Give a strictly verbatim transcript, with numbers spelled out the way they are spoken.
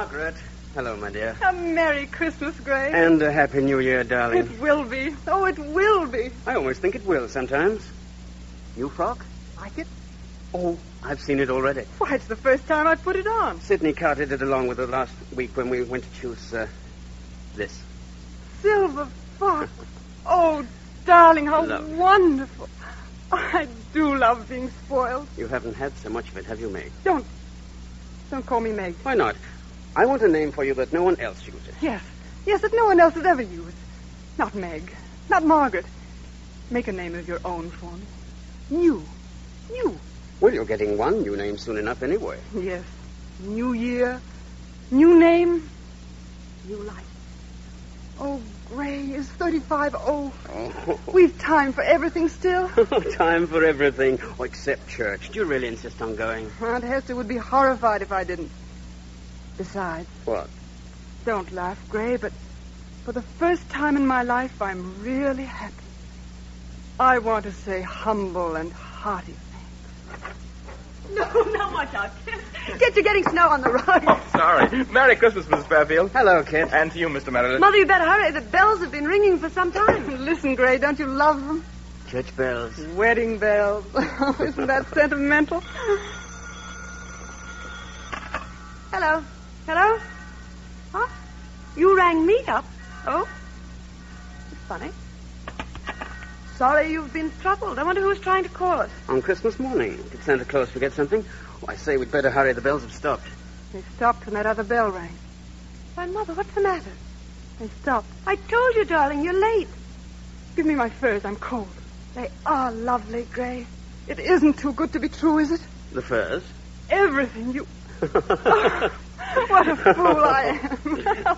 Margaret. Hello, my dear. A Merry Christmas, Gray. And a Happy New Year, darling. It will be. Oh, it will be. I always think it will sometimes. New frock? Like it? Oh, I've seen it already. Why, it's the first time I put it on. Sydney carted it along with her last week when we went to choose, uh, this. Silver fox. Oh, darling, how Lovely. wonderful. I do love being spoiled. You haven't had so much of it, have you, Meg? Don't. Don't call me Meg. Why not? I want a name for you that no one else uses. Yes. Yes, that no one else has ever used. Not Meg. Not Margaret. Make a name of your own for me. New. New. Well, you're getting one new name soon enough anyway. Yes. New year. New name. New life. Oh, Gray, is thirty-five oh? Oh. We've time for everything still. Time for everything. Oh, except church. Do you really insist on going? Aunt Hester would be horrified if I didn't. Besides, What? don't laugh, Gray, but for the first time in my life, I'm really happy. I want to say humble and hearty thanks. No, not much out. Kit, you're getting snow on the road. Oh, sorry. Merry Christmas, Missus Fairfield. Hello, Kit. And to you, Mister Meredith. Mother, you better hurry. The bells have been ringing for some time. Listen, Gray, don't you love them? Church bells. Wedding bells. Isn't that sentimental? Hello. Hello? Huh? You rang me up? Oh? It's funny. Sorry you've been troubled. I wonder who's trying to call us. On Christmas morning. Did Santa Claus forget something? Oh, I say we'd better hurry. The bells have stopped. They stopped when that other bell rang. Why, Mother, what's the matter? They stopped. I told you, darling, you're late. Give me my furs. I'm cold. They are lovely, Gray. It isn't too good to be true, is it? The furs? Everything you... Oh, what a fool I am.